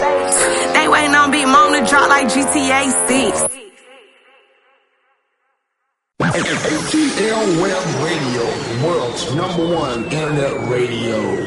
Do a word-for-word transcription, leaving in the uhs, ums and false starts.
They waiting on Big Mom to drop like G T A six. A T L Web Radio, world's number one internet radio.